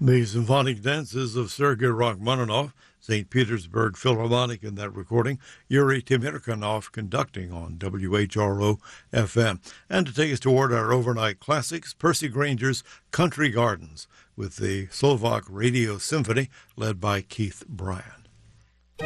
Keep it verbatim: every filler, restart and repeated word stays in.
The symphonic dances of Sergei Rachmaninoff, Saint Petersburg Philharmonic in that recording, Yuri Timirkanov conducting on W H R O F M. And to take us toward our overnight classics, Percy Granger's Country Gardens with the Slovak Radio Symphony led by Keith Bryan.